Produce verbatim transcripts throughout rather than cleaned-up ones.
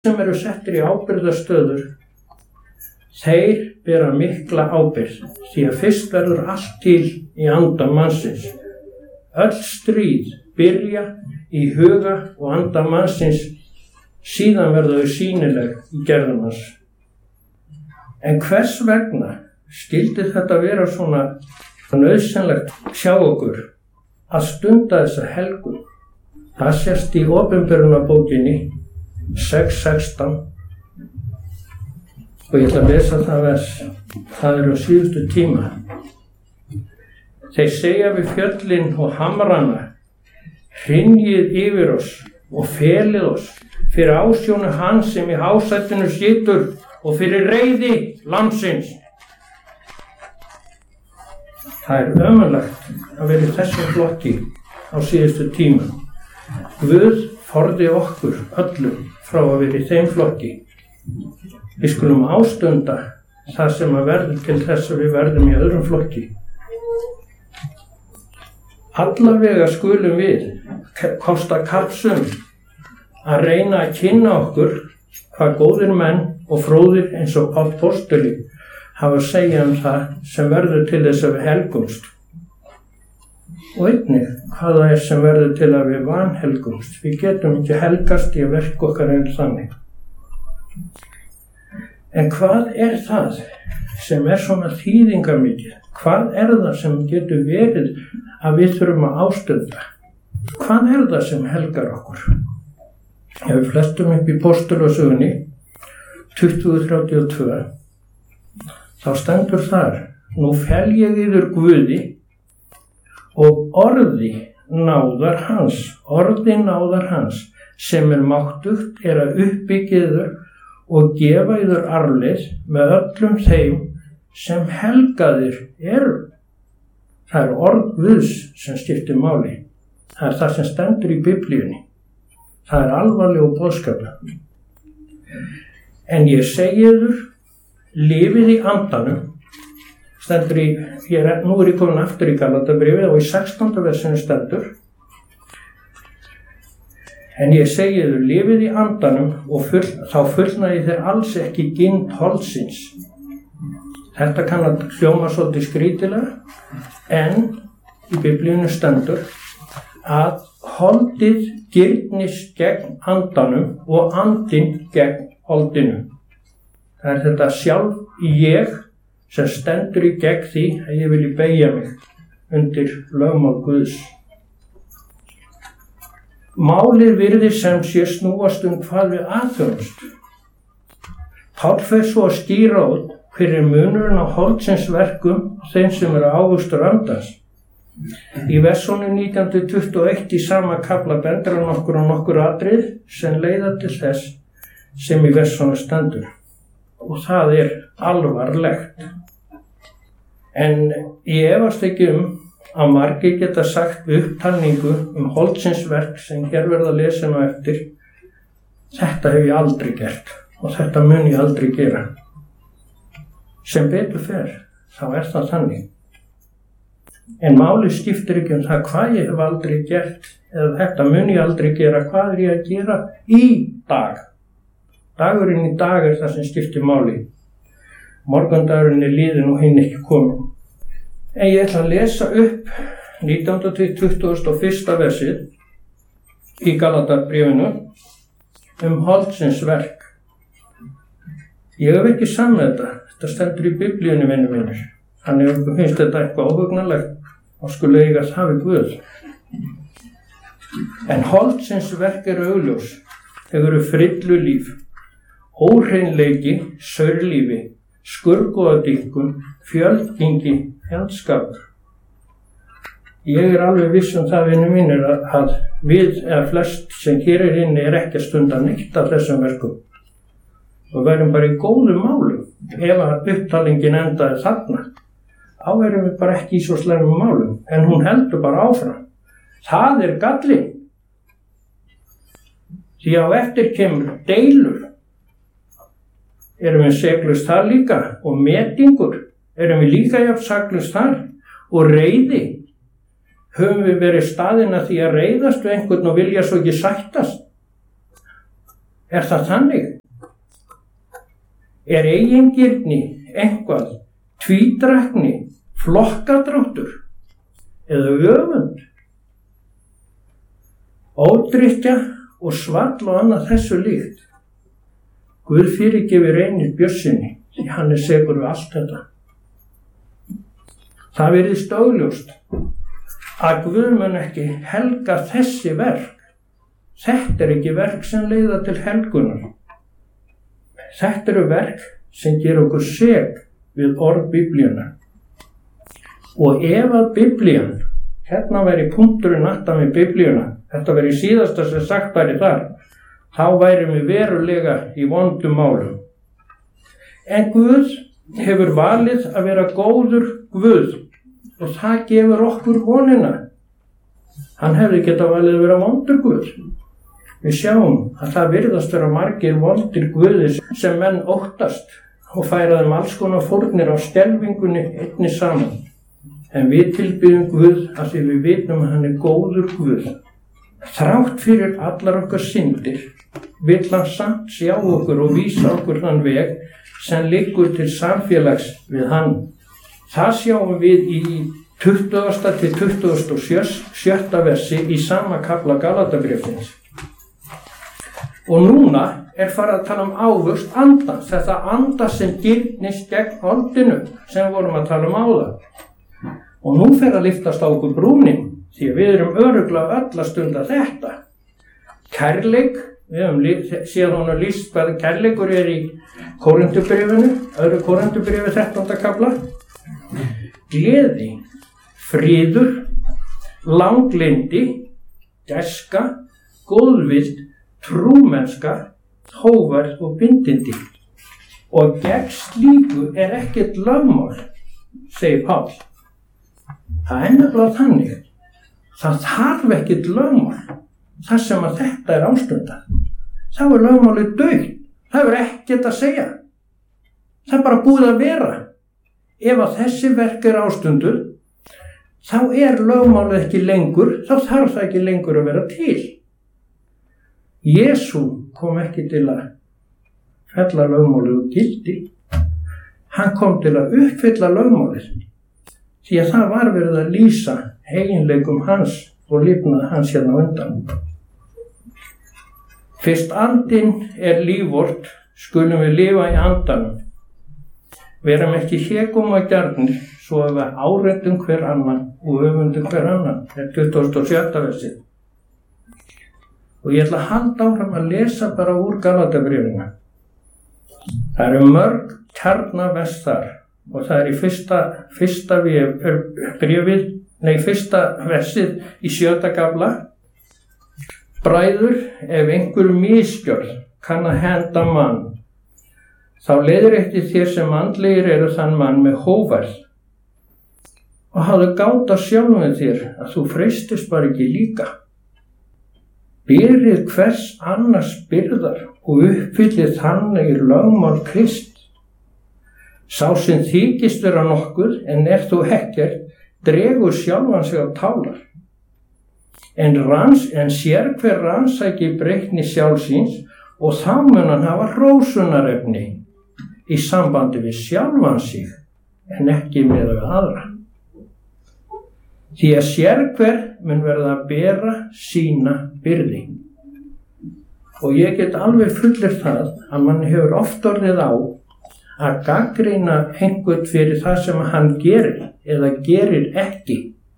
sem eru settir í ábyrgðarstöður, þeir bera mikla ábyrgð, því að fyrst verður allt til í anda mannsins. Öll stríð byrja í huga og anda mannsins, síðan verða þau sýnileg í gerðum hans. En hvers vegna skyldi þetta vera svona nauðsynlegt hjá okkur að stunda þessa helgun? Það sést í Opinberunarbókinni sex sextán og ég ætla að lesa það vers. Það er á síðustu tíma. Þeir segja við fjöllin og hamrana, hrynjið yfir oss og felið oss fyrir ásjónu hans sem í hásætinu situr og fyrir reiði landsins. Það er ömurlegt að vera í þessum flokki á síðustu tíma. Guð forði okkur öllum frá að vera í þeim flokki. Við skulum ástunda það sem að verður til þess að við verðum í öðrum flokki. Allavega skulum við kosta kapsum að reyna að kynna okkur hvað góðir menn og fróðir eins og Páll postuli hafa að segja um það sem verður til þess að við helgumst. Og einnig hvað það er sem verður til að við vanhelgumst. Við getum ekki helgast í að verka okkar einn þannig. En hvað er það sem er svona þýðingarmikið? Hvað er það sem getur verið að við þurfum að ástunda? Hvað er það sem helgar okkur? Ef við flestum upp í Postulasögunni tuttugu þrjátíu og tvö, þá stendur þar: Nú fel ég yður Guði og orði náðar hans, orði náðar hans, sem er máttugt er að uppbyggja yður og gefa yður arfleið með öllum þeim sem helgaðir eru. Það er orð Guðs sem skiptir máli. Það er það sem stendur í Biblíunni. Það er alvarleg og boðskapur. En ég segi yður, lifið í andanum. Stendur í, ég er, nú er ég komin aftur í Galatabréfið og í sextánda versinu stendur: En ég segi yður, lifið í andanum og full, þá fullnægið þér alls ekki ginn holdsins. Þetta kann að hljóma svolítið skrítilega, en í Biblíunni stendur að holdið girnist gegn andanum og andinn gegn holdinu. Það er þetta sjálf ég sem stendur í gegn því að ég vilji beygja mig undir lögmál Guðs. Málið virðist sem sé snúast um hvað við aðþjónumst. Páll fer svo að skýra út hver er munurinn á holdsins verkum og þeim sem eru ávöxtur andans. Í versunum nítján til tuttugu og eitt í sama kafla bendir hann okkur á nokkur atrið sem leiða til þess sem í versunum stendur. Og það er alvarlegt. En ég efast ekki um að margir geta sagt við upptalningu um holdsins verk sem hér verða lesin á eftir: Þetta hef ég aldrei gert og þetta mun ég aldrei gera. Sem betur fer, þá er það þannig. En málið skiptir ekki um það hvað ég hef aldrei gert eða þetta mun ég aldrei gera. Hvað er ég að gera í dag? Dagurinn í dag er það sem skiptir máli. Morgundagurinn er liðinn og hinn ekki komin. En ég ætla að lesa upp nítjánda til tuttugasta og fyrsta versið í Galatabréfinu um holdsins verk. Ég hef ekki samið þetta. Þetta stendur í Biblíunni, vinur mínir. Þannig að ykkur finnst þetta eitthvað óhugnanlegt og skulu eiga það við Guð. En holdsins verk eru augljós. Þau eru frillulíf, óhreinleiki, saurlífi, skurgoðadýrkun, fjölgengi, fjandskapur. Ég er alveg viss um það, vinur mínir, að við eða flest sem hér er inni er ekki að stunda neitt af þessum verkum. Og verðum bara í góðum málum. Ef að upptalingin endaði þarna, þá erum við bara ekki í svo slæmum málum. En hún heldur bara áfram. Það er galli. Því á eftir kemur deilur. Erum við seglust þar líka? Og metingur. Erum við líka jafn saklust þar? Og reiði. Höfum við verið staðinn að því að reiðast við einhvern og vilja svo ekki sættast? Er það þannig? Er eigingirni eitthvað tvídrækni, flokkadráttur eða öfund? Ódrykkja og svall og annað þessu líkt. Guð fyrirgefur Einari Björnssyni, því hann er sekur við allt þetta. Það virðist augljóst að Guð mun ekki helga þessi verk. Þetta er ekki verk sem leiða til helgunar. Þetta eru verk sem gera okkur sek við orð Biblíunnar. Og ef að Biblían, hérna væri punkturinn aftan við Biblíuna, þetta væri síðasta sem sagt væri þar, þá værum við verulega í vondum málum. En Guð hefur valið að vera góður Guð og það gefur okkur vonina. Hann hefði getað valið að vera vondur Guð. Við sjáum að það virðast vera margir vondir Guðir sem menn óttast og færa þeim alls konar fórnir á skelfingunni einni saman. En við tilbiðjum Guð að því við vitum að hann er góður Guð. Þrátt fyrir allar okkar syndir vill hann samt sjá okkur og vísa okkur þann veg sem liggur til samfélags við hann. Það sjáum við í tuttugasta til tuttugasta og sjötta versi í sama kafla Galatabréfsins. Og núna er farið að tala um ávöxt andans, þetta anda sem girnist gegn holdinu sem vorum að tala um áðan. Og nú fer að lyftast á okkur brúnin, því að við erum örugglega öll að stunda þetta. Kærleik, við höfum séð hún að lýst hvað kærleikur er í Kórinthubréfinu, öðru Kórinthubréfi þrettánda kafla. Gleði, friður, langlindi, gæska, góðvild, trúmennska, hógværð og bindindi. Og gegn slíku er ekkert lögmál, segir Páll. Það er nefnilega þannig. Það þarf ekkert lögmál þar sem að þetta er ástundað. Þá er lögmálið dautt. Það er ekkert að segja. Það er bara búið að vera. Ef að þessi verk er ástunduð, þá er lögmálið ekki lengur, þá þarf það ekki lengur að vera til. Jesú kom ekki til að fella lögmálið úr gildi. Hann kom til að uppfylla lögmálið. Því að það var verið að lýsa eiginleikum hans og lifnað hans hérna undan. Fyrst andinn er líf vort, skulum við lifa í andanum. Verum ekki hégum að gjarnir, svo að við áreitum hver annan og öfundum hver annan. Það er tuttugasta og sjötta versið. Og ég ætla að halda áfram að lesa bara úr Galatabréfinu. Það eru mörg kjarnavers þar. Og það er í fyrsta, fyrsta bréfið, nei fyrsta versið í sjötta kafla. Bræður, ef einhver misgjörð kann að henda mann, þá leiðréttið þér sem andlegir eru þann mann með hógværð. Og hafðu gát á sjálfum þér að þú freistist bara ekki líka. Berið hvers annars byrðar og uppfyllið þannig lögmál Krist. Sá sem þykist vera nokkuð en er þú ekkert, dregur sjálfan sig á tálar. En, rans, en sér hver rannsæki breytni sjálfsins og þá mun hann hafa hrósunarefni í sambandi við sjálfan sig en ekki með við aðra. Því að sér hver mun verða að bera sína byrði. Og ég get alveg fullir það að mann hefur oft orðið á að gagnrýna einhvern fyrir það sem hann gerir eða gerir ekki.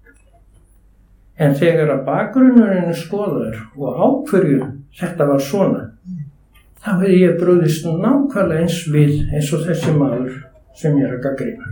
En þegar að bakgrunnurinn er skoðaður og á hverju þetta var svona, þá hefði ég brugðist nákvæmlega eins við eins og þessi maður sem ég er að gagnrýna.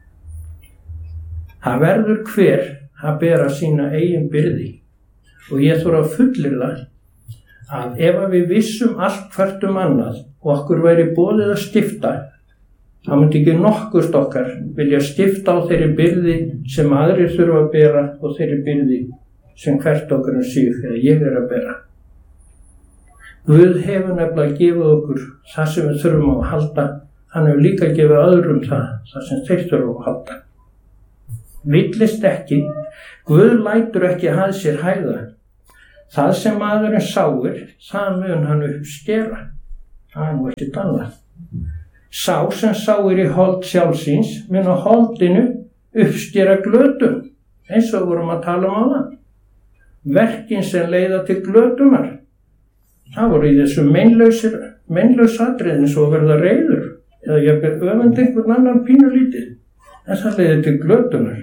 Það verður hver að bera sína eigin byrði og ég þurfa að fullyra að ef við vissum allt hvert um annað og okkur væri boðið að skipta, þá myndi ekki nokkurt okkar vilja skipta á þeirri byrði sem aðrir þurfa að bera og þeirri byrði sem hvert okkar um sig eða ég er að bera. Guð hefur nefnilega gefið okkur það sem við þurfum á að halda. Hann hefur líka gefið öðrum það, það sem þeir þurfum á að halda. Villist ekki, Guð lætur ekki að sér hæða. Það sem maðurinn sáir, það mun hann uppskera. Það er nú ekkert annað. Sá sem sáir í hold sjálfsins mun á holdinu uppskera glötun, eins og vorum að tala um áðan. Verkin sem leiða til glötunar, það voru í þessu meinlaus atriðin svo verða reiður, eða ég ber öfund einhvern annan pínulítið, en það leiði til glötunar.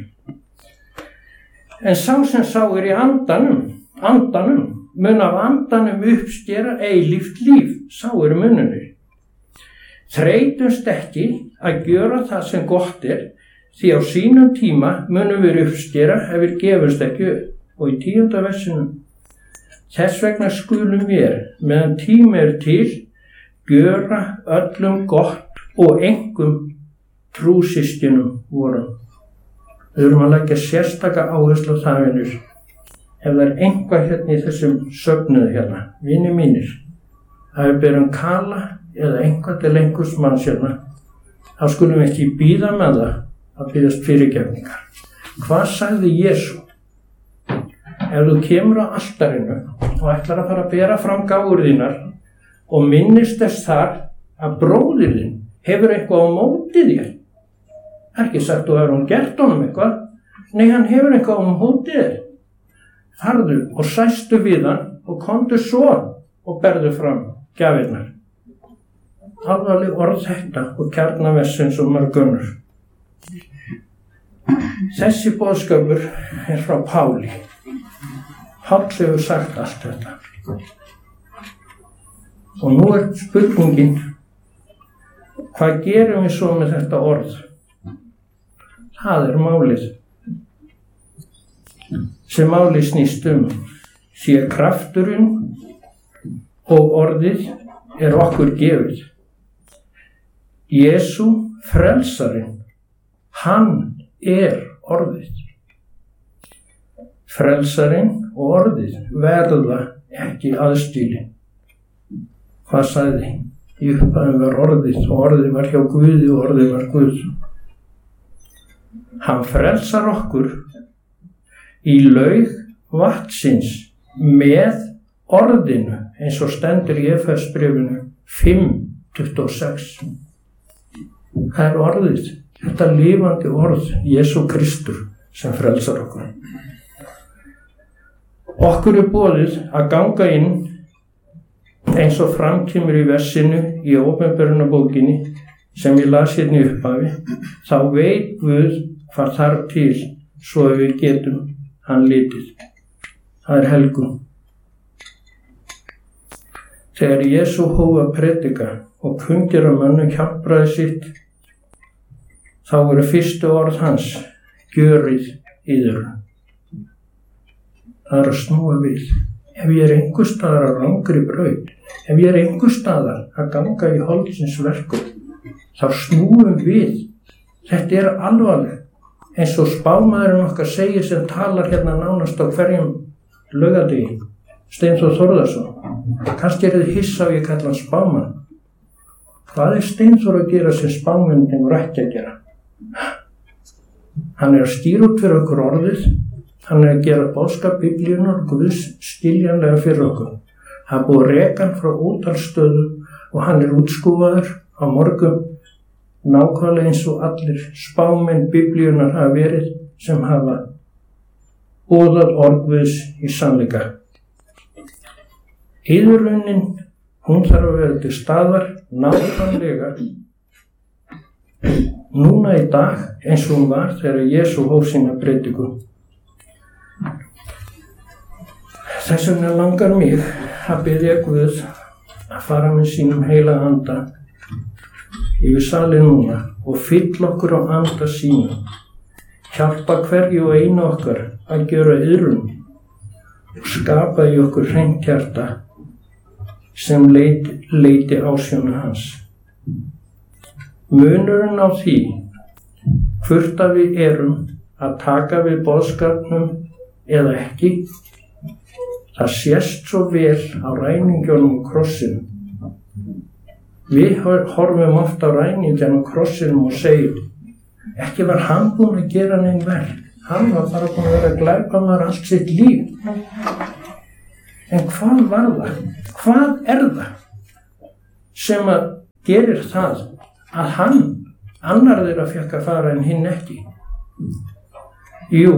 En sá sem sáir í andanum, andanum, mun af andanum uppskera eilíft líf, sáir mununir. Þreytumst ekki að gjöra það sem gott er, því á sínum tíma munum við uppskera ef við gefumst ekki upp. Og í tíunda versinum, þess vegna skulum við, meðan tími er til, gjöra öllum gott og engum trúsystkinum vorum. Við erum að leggja sérstaka áherslu á það, vinur. Ef það er einhvað hérna í þessum söfnuði hérna, vinir mínir, að við berum kala eða einhvað til einhvers manns hérna, þá skulum við ekki bíða með það að biðjast fyrirgefningar. Hvað sagði Jesú? Ef þú kemur á altarinu og ætlar að fara að bera fram gáfur þínar og minnist þess þar að bróðir þinn hefur eitthvað á móti þér. Það er ekki sagt þú hefur hún gert honum eitthvað. Nei, hann hefur eitthvað á móti þér. Farðu og sæstu við hann og komdu svo og berðu fram gjafirnar. Alvarleg orð þetta og kjarnavessins og mörgunnur. Þessi boðskapur er frá Páli. Páll hefur sagt allt þetta. Og nú er spurningin, hvað gerum við svo með þetta orð? Það er málið. Sem málið snýst um, sé krafturinn og orðið er okkur gefið. Jesú frelsarinn, hann er orðið. Frelsarinn og orðið verða ekki aðskilin. Hvað sagði? Í upphafi var orðið og orðið var hjá Guði og orðið var Guð. Hann frelsar okkur í laug vatnsins með orðinu, eins og stendur í Efesbréfinu fimm tuttugu og sex. Það er orðið, þetta lifandi orð, Jesú Kristur, sem frelsar okkur. Okkur er boðið að ganga inn eins og framkemur í versinu í Ópenbarunarbókinni sem ég las hérna í upphafi. Þá veit Guð hvað þarf til svo að við getum hann litið. Það er helgun. Þegar Jesú hóf að predika og kunngera mönnum hjálpræði sitt, þá voru fyrstu orð hans, gjörið yður. Það er að snúa við. Ef ég er einhver staðar að rangri braut, ef ég er einhver staðar að ganga í holdsins verkum, þá snúum við. Þetta er alvarleg. Eins og spámaðurinn okkar segir sem talar hérna nánast á hverjum laugardegi, Steinþór Þórðarson. Kannski er þið hissa á ég kalla hann spámann. Hvað er Steinþór að gera sem spáminn hefur ekki að gera? Hann er að skýra út fyrir okkur orðið. Hann er að gera boðskap Biblíunnar og Guðs skiljanlega fyrir okkur. Það er búið rekan frá ótalstöðu og hann er útskúfaður á morgun nákvæmlega eins og allir spámenn Biblíunnar hafa verið sem hafa boðað orð Guðs í sannleika. Yðurraunin, hún þarf að vera til staðar nákvæmlega núna í dag eins og hún var þegar Jesú hóf sína prediku. Þess vegna langar mig að biðja Guð að fara með sínum heilaga anda yfir salinn núna og fylla okkur á anda sínum. Hjálpa hverju og einu okkar að gera iðrun og skapa í okkur hreint hjarta sem leit, leiti ásjónu hans. Munurinn á því hvort að við erum að taka við boðskapnum eða ekki, það sést svo vel á ræningjónum og krossinum. Við horfum ofta á ræningjónum og krossinum og segjum, ekki var hann búinn að gera neinn verk. Hann var bara búinn að vera glæpamaður allt sitt líf. En hvað var það? Hvað er það sem að gerir það að hann, annar þeirra fekk að fara en hinn ekki? Jú,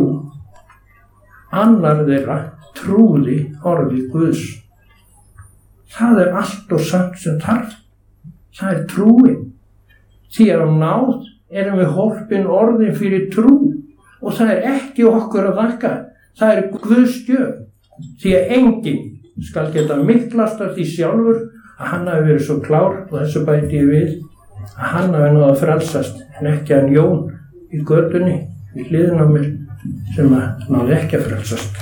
annar þeirra trúði orði Guðs. Það er allt og samt sem þarf. Það er trúin. Því að á náð erum við hólpin orðin fyrir trú og það er ekki okkur að þakka. Það er Guðs gjöf. Því að enginn skal geta miklast af því sjálfur að hann hafi verið svo klár, og þessu bæti ég við, að hann hafi náð að frelsast, en ekki hann Jón í götunni í hliðina á mér sem að náði ekki að frelsast.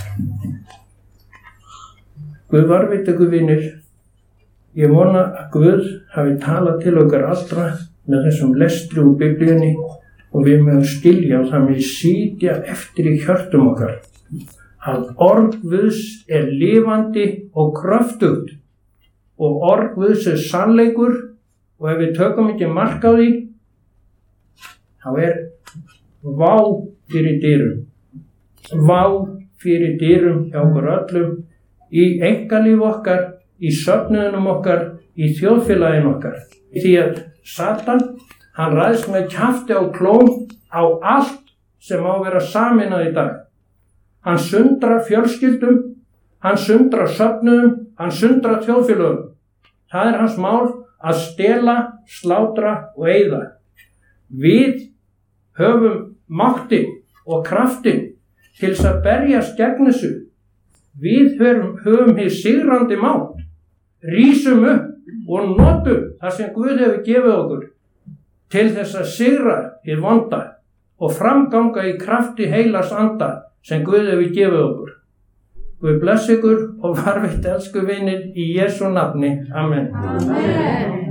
Guð varðveiti ykkur vinir. Ég vona að Guð hafi talað til okkar allra með þessum lestri úr Biblíunni og við mögum skilja og það með sitja eftir í hjörtum okkar að orð Guðs er lifandi og kröftugt og orð Guðs er sannleikur, og ef við tökum ekki mark á því þá er vá fyrir dyrum. Vá fyrir dyrum hjá okkur öllum í einkalíf okkar, í söfnuðunum okkar, í þjóðfélaginu okkar. Því að Satan, hann ræðst með kjafti á klóm á allt sem á að vera sameinað í dag. Hann sundrar fjölskyldum, hann sundrar söfnuðum, hann sundrar þjóðfélögum. Það er hans mál að stela, slátra og eyða. Við höfum mátti og krafti til þess að berjast gegn þessu. Við höfum, höfum hér sigrandi mátt. Rísum upp og notum það sem Guð hefur gefið okkur til þess að sigra hér vonda og framganga í krafti heilags anda sem Guð hefur gefið okkur. Guð blessi ykkur og varðveitti elsku vinir í Jesú nafni. Amen. Amen.